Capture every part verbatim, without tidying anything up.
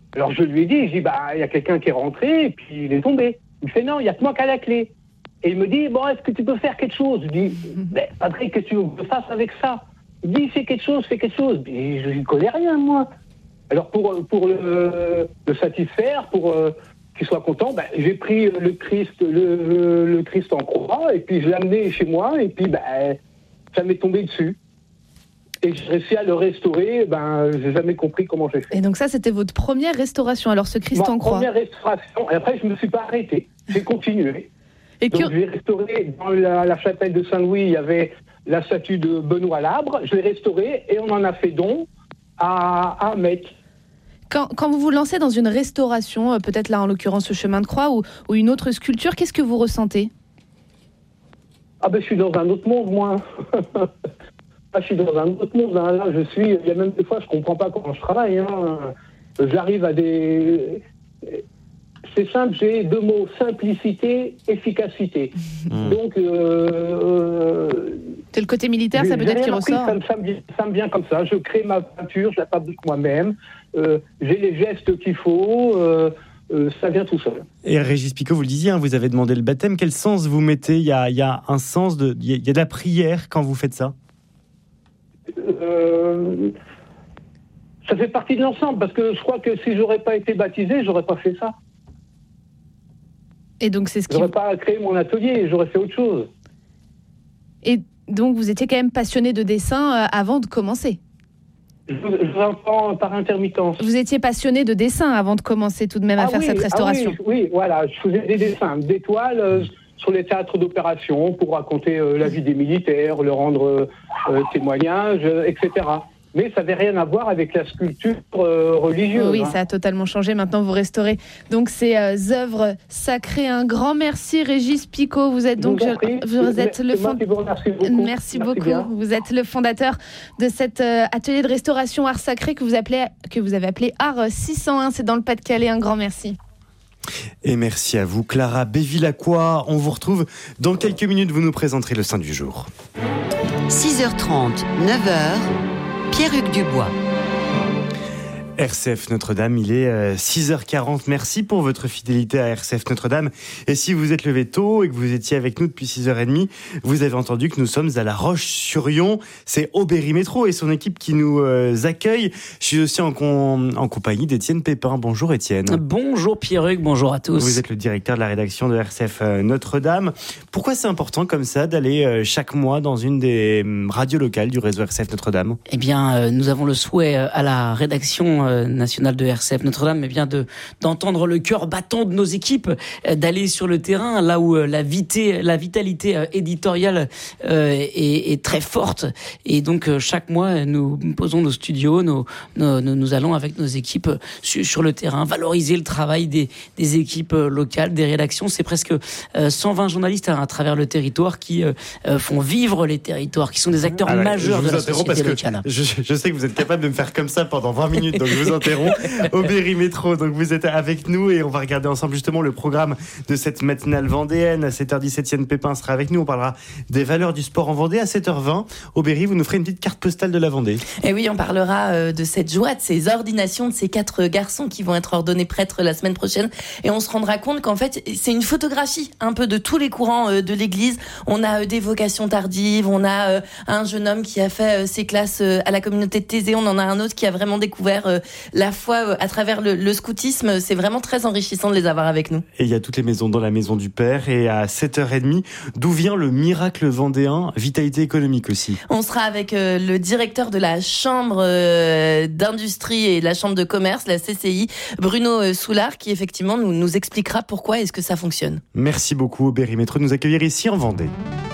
Alors je lui ai dit, je dis, bah, il y a quelqu'un qui est rentré et puis il est tombé. Il me fait, non, il n'y a que moi qui a la clé. Et il me dit, bon, est-ce que tu peux faire quelque chose? Je dis, mais Patrick, qu'est-ce que tu veux que je fasse avec ça? Il dit, fais quelque chose, fais quelque chose. Mais je n'y connais rien, moi. Alors pour, pour le, le satisfaire, pour euh, qu'il soit content, ben, j'ai pris le Christ, le, le Christ en croix, et puis je l'ai amené chez moi, et puis ben, ça m'est tombé dessus. Et j'ai réussi à le restaurer, ben, j'ai jamais compris comment j'ai fait. Et donc ça, c'était votre première restauration, alors ce Christ Ma en croix. première restauration, et après je ne me suis pas arrêté, j'ai continué. Et Donc que... j'ai restauré, dans la, la chapelle de Saint-Louis, il y avait la statue de Benoît Labre, je l'ai restaurée, et on en a fait don à, à Metz. Quand, quand vous vous lancez dans une restauration, peut-être là en l'occurrence ce chemin de croix ou, ou une autre sculpture, qu'est-ce que vous ressentez? Ah ben je suis dans un autre monde, moi. Ah, je suis dans un autre monde. Hein. Là, je suis. Il y a même des fois, je comprends pas comment je travaille. Hein. J'arrive à des. C'est simple. J'ai deux mots: simplicité, efficacité. Mmh. Donc. Euh... C'est le côté militaire, ça peut-être qui ressort. Ça, ça, me vient, ça me vient comme ça. Je crée ma peinture, je la fabrique moi-même. Euh, j'ai les gestes qu'il faut. Euh, euh, ça vient tout seul. Et Régis Picot, vous le disiez, hein, vous avez demandé le baptême. Quel sens vous mettez? Il y a, il y a un sens de. Il y a, il y a de la prière quand vous faites ça. Euh, ça fait partie de l'ensemble, parce que je crois que si j'aurais pas été baptisé, j'aurais pas fait ça. Et donc c'est ce qui... J'aurais pas créé mon atelier, j'aurais fait autre chose. Et donc vous étiez quand même passionné de dessin euh, avant de commencer? Je, je l'entends par intermittence. Vous étiez passionné de dessin avant de commencer tout de même à ah faire oui, cette restauration? ah oui, oui, voilà, je faisais des dessins, d'étoiles euh, sur les théâtres d'opération pour raconter euh, la vie des militaires, leur rendre euh, témoignage, euh, et cetera. Mais ça n'avait rien à voir avec la sculpture euh, religieuse. Oui, hein. Ça a totalement changé. Maintenant, vous restaurez donc ces euh, œuvres sacrées. Un grand merci, Régis Picot. Vous êtes donc, vous, je, vous êtes le fond... beaucoup. Merci, merci beaucoup. Bien. Vous êtes le fondateur de cet euh, atelier de restauration art sacré que vous appelez, que vous avez appelé Art six cent un. C'est dans le Pas-de-Calais. Un grand merci. Et merci à vous, Clara Bévilacqua. On vous retrouve dans quelques minutes. Vous nous présenterez le saint du jour. six heures trente, neuf heures. Pierre-Hugues Dubois. R C F Notre-Dame, il est six heures quarante. Merci pour votre fidélité à R C F Notre-Dame. Et si vous êtes levé tôt et que vous étiez avec nous depuis six heures trente, vous avez entendu que nous sommes à La Roche-sur-Yon. C'est Aubéry Métro et son équipe qui nous accueille. Je suis aussi en, con, en compagnie d'Étienne Pépin. Bonjour Étienne. Bonjour Pierre-Hugues, bonjour à tous. Vous êtes le directeur de la rédaction de R C F Notre-Dame. Pourquoi c'est important comme ça d'aller chaque mois dans une des radios locales du réseau R C F Notre-Dame? Eh bien, nous avons le souhait à la rédaction nationale de R C F Notre-Dame, mais bien de d'entendre le cœur battant de nos équipes, d'aller sur le terrain là où la vitalité, la vitalité éditoriale est, est très forte. Et donc chaque mois, nous posons nos studios, nos, nos, nous allons avec nos équipes sur, sur le terrain, valoriser le travail des, des équipes locales, des rédactions. C'est presque cent vingt journalistes à, à travers le territoire qui font vivre les territoires, qui sont des acteurs Alors, majeurs de la société parce locale. Que je, je sais que vous êtes capable de me faire comme ça pendant vingt minutes, donc je vous interromps. Aubéry Métro, donc vous êtes avec nous et on va regarder ensemble justement le programme de cette matinale vendéenne. À sept heures dix, Étienne Pépin sera avec nous. On parlera des valeurs du sport en Vendée. À sept heures vingt, Aubéry, vous nous ferez une petite carte postale de la Vendée. Et oui, on parlera euh, de cette joie, de ces ordinations, de ces quatre garçons qui vont être ordonnés prêtres la semaine prochaine. Et on se rendra compte qu'en fait, c'est une photographie un peu de tous les courants euh, de l'Église. On a euh, des vocations tardives, on a euh, un jeune homme qui a fait euh, ses classes euh, à la communauté de Thésée, on en a un autre qui a vraiment découvert euh, la foi euh, à travers le, le scoutisme. C'est vraiment très enrichissant de les avoir avec nous. Et il y a toutes les maisons dans la maison du Père. Et à sept heures trente, d'où vient le miracle vendéen, vitalité économique aussi? On sera avec euh, le directeur de la chambre euh, d'industrie et de la chambre de commerce, la C C I, Bruno euh, Soulard, qui effectivement nous, nous expliquera pourquoi est-ce que ça fonctionne. Merci beaucoup Aubéry Métro de nous accueillir ici en Vendée.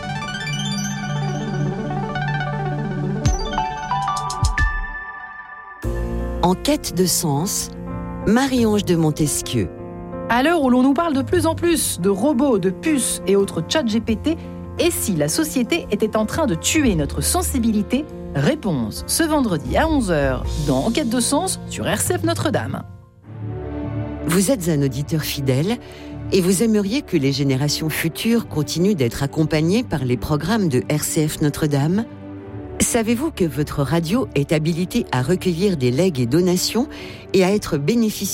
En quête de sens, Marie-Ange de Montesquieu. À l'heure où l'on nous parle de plus en plus de robots, de puces et autres chat G P T, et si la société était en train de tuer notre sensibilité? Réponse ce vendredi à onze heures dans En quête de sens sur R C F Notre-Dame. Vous êtes un auditeur fidèle et vous aimeriez que les générations futures continuent d'être accompagnées par les programmes de R C F Notre-Dame? Savez-vous que votre radio est habilitée à recueillir des legs et donations et à être bénéficiaire